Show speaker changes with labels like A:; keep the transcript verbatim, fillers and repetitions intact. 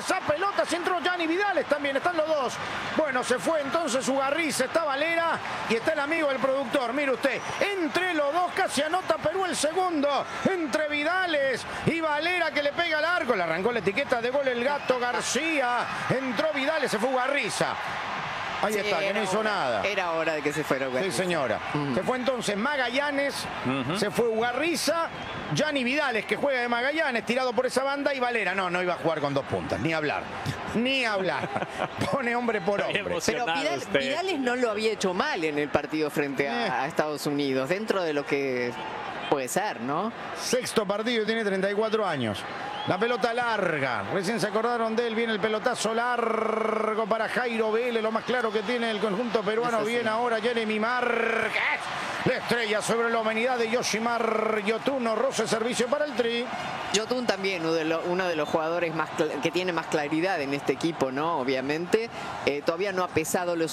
A: esa pelota, si entró Gianni Vidales también, están los dos. Bueno, se fue entonces Ugarriza, está Valera y está el amigo del productor. Mire usted, entre los dos casi anota Perú el segundo. Entre Vidales y Valera que le pega al arco. Le arrancó la etiqueta de gol el Gato García. Entró Vidales, se fue Ugarriza. Ahí sí, está, que no hizo
B: hora,
A: nada.
B: Era hora de que se fuera Ugarriza.
A: Sí, señora. Uh-huh. Se fue entonces Magallanes, uh-huh. se fue Ugarriza, Gianni Vidales, que juega de Magallanes, tirado por esa banda, y Valera. No, no iba a jugar con dos puntas, ni hablar. Ni hablar. Pone hombre por hombre.
B: Pero Vidal, Vidales no lo había hecho mal en el partido frente a, eh. a Estados Unidos, dentro de lo que puede ser, ¿no?
A: Sexto partido, tiene treinta y cuatro años. La pelota larga, recién se acordaron de él, viene el pelotazo largo para Jairo Vélez, lo más claro que tiene el conjunto peruano, viene ahora Jeremy Márquez, la estrella sobre la humanidad de Yoshimar Yotun, roce servicio para el Tri.
B: Yotun también, uno de, lo, uno de los jugadores más que tiene más claridad en este equipo, ¿no? Obviamente, eh, todavía no ha pesado lo